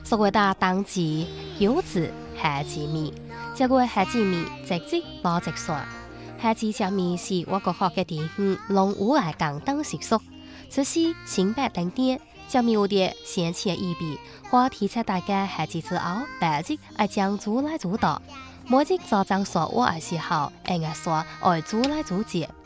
所谓的当季柚子、夏季米，这个夏季米直接包直算。夏季食米是我国学嘅地方农务嘅共同习俗，只是新白等点，食米有啲先前意味，或提醒大家夏季之後，白日愛將煮來煮到，每日早上說我嘅時候，應該說愛煮來煮節。